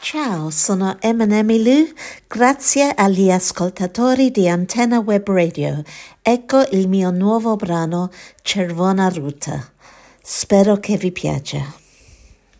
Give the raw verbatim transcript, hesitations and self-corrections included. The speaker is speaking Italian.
Ciao, sono Eminem Lu, grazie agli ascoltatori di Antenna Web Radio. Ecco il mio nuovo brano, Cervona Ruta. Spero che vi piaccia.